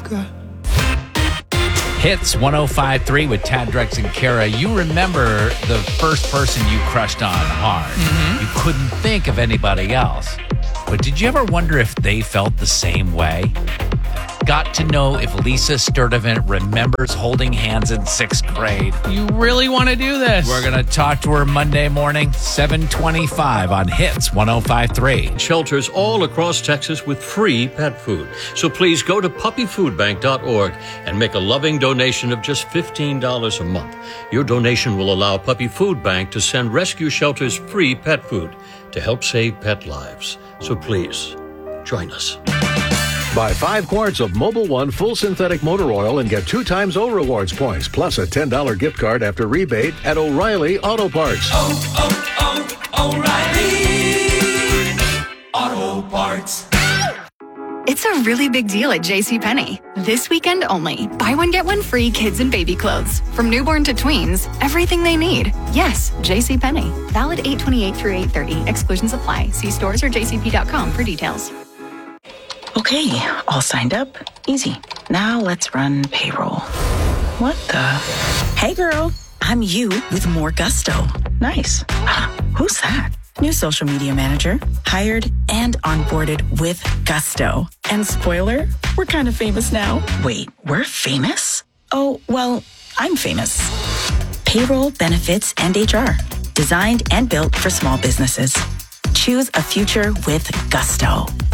America. Hits 105.3 with Tad, Drex, and Kara. You remember the first person you crushed on hard. Mm-hmm. You couldn't think of anybody else. But did you ever wonder if they felt the same way? Got to know if Lisa Sturdivant remembers holding hands in 6th grade. You really want to do this? We're going to talk to her Monday morning, 7:25 on Hits 105.3. Shelters all across Texas with free pet food. So please go to puppyfoodbank.org and make a loving donation of just $15 a month. Your donation will allow Puppy Food Bank to send rescue shelters free pet food to help save pet lives. So please, join us. Buy 5 quarts of Mobil 1 full synthetic motor oil and get 2 times O Rewards points, plus a $10 gift card after rebate at O'Reilly Auto Parts. O'Reilly Auto Parts. It's a really big deal at JCPenney. This weekend only. Buy one, get one free kids and baby clothes. From newborn to tweens, everything they need. Yes, JCPenney. Valid 8/28 through 8/30. Exclusions apply. See stores or jcp.com for details. Okay, all signed up. Easy. Now let's run payroll. What the? Hey girl, I'm you with more gusto. Nice. Who's that? New social media manager. Hired and onboarded with gusto. And spoiler, we're kind of famous now. Wait, we're famous? Oh, well, I'm famous. Payroll, benefits, and HR. Designed and built for small businesses. Choose a future with gusto.